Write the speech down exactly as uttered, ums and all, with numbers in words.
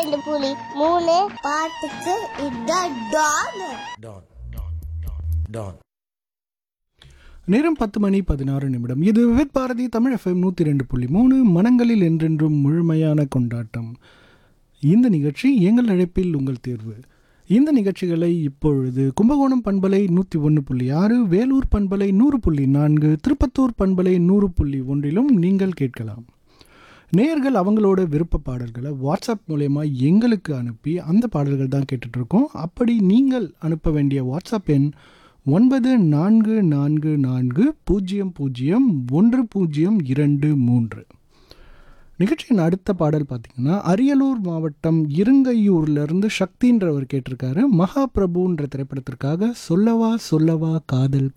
ரெண்டு புலி மூணு பாட்டுக்கு இதான் டான். Don Don. நேரம் பத்து மணி பதினாறு நிமிடம். இது விவித் பாரதி தமிழ் எஃப்எம் நூற்றி ரெண்டு புள்ளி மூணு, மனங்களில் என்றென்றும் முழுமையான கொண்டாட்டம். இந்த நிகழ்ச்சி எங்கள் அழைப்பில் உங்கள் தேர்வு. இந்த நிகழ்ச்சிகளை இப்பொழுது கும்பகோணம் பண்பலை நூற்றி ஒன்று புள்ளி ஆறு, வேலூர் பண்பலை நூறு புள்ளி நான்கு, திருப்பத்தூர் பண்பலை நூறு புள்ளி ஒன்றிலும் நீங்கள் கேட்கலாம். நேயர்கள் அவங்களோட விருப்ப பாடல்களை வாட்ஸ்அப் மூலயமா எங்களுக்கு அனுப்பி அந்த பாடல்கள் தான் கேட்டுட்ருக்கோம். அப்படி நீங்கள் அனுப்ப வேண்டிய வாட்ஸ்அப் எண் ஒன்பது நான்கு நான்கு நான்கு பூஜ்ஜியம் பூஜ்ஜியம் ஒன்று பூஜ்ஜியம் இரண்டு மூன்று. நிகழ்ச்சியின் அடுத்த பாடல் பார்த்திங்கன்னா அரியலூர் மாவட்டம் இருங்கையூர்லேருந்து சக்தின்றவர் கேட்டிருக்காரு. மகாபிரபுன்ற திரைப்படத்திற்காக சொல்லவா சொல்லவா காதல்